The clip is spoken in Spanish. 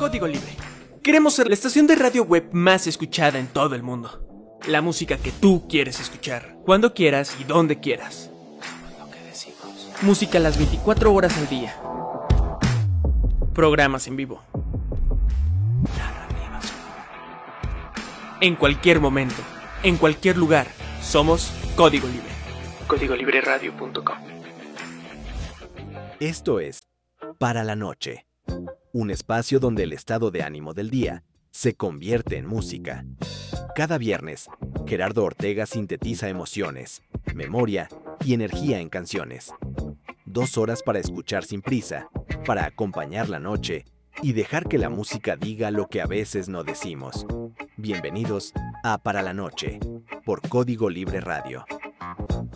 Código Libre. Queremos ser la estación de radio web más escuchada en todo el mundo. La música que tú quieres escuchar, cuando quieras y donde quieras. Somos lo que decimos. Música las 24 horas al día. Programas en vivo. Narrativas. En cualquier momento, en cualquier lugar, somos Código Libre. CódigoLibreRadio.com. Esto es Para la Noche, un espacio donde el estado de ánimo del día se convierte en música. Cada viernes, Gerardo Ortega sintetiza emociones, memoria y energía en canciones. 2 horas para escuchar sin prisa, para acompañar la noche y dejar que la música diga lo que a veces no decimos. Bienvenidos a Para la Noche, por Código Libre Radio.